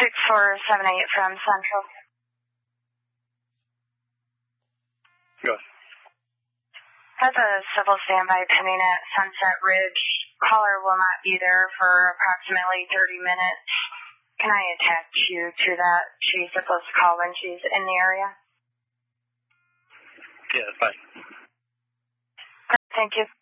6478 from Central. Go. Has a civil standby pending at Sunset Ridge. Caller will not be there for approximately 30 minutes. Can I attach you to that? She's supposed to call when she's in the area. Yeah, that's fine. Thank you.